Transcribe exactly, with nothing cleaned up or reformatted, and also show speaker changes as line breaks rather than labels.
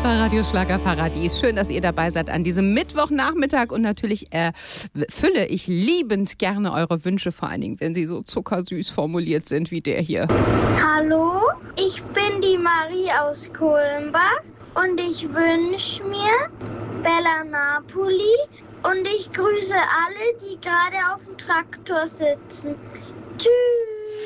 bei Radio Schlagerparadies. Schön, dass ihr dabei seid an diesem Mittwochnachmittag. Und natürlich erfülle ich liebend gerne eure Wünsche, vor allen Dingen, wenn sie so zuckersüß formuliert sind wie der hier.
Hallo, ich bin die Marie aus Kulmbach und ich wünsche mir Bella Napoli und ich grüße alle, die gerade auf dem Traktor sitzen. Tschüss!